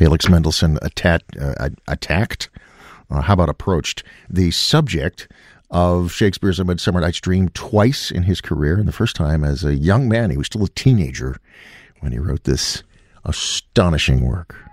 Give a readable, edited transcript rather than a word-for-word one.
Felix Mendelssohn attacked, how about approached, the subject of Shakespeare's A Midsummer Night's Dream twice in his career, and the first time as a young man. He was still a teenager when he wrote this astonishing work.